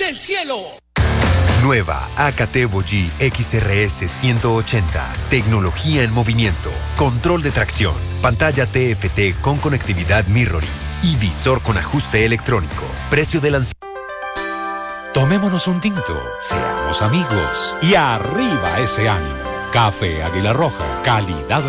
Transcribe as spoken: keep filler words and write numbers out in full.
del cielo. Nueva A K T Vogi X R S ciento ochenta. Tecnología en movimiento. Control de tracción. Pantalla T F T con conectividad mirroring. Y visor con ajuste electrónico. Precio de lanzamiento. Tomémonos un tinto, seamos amigos y arriba ese ánimo. Café Águila Roja, calidad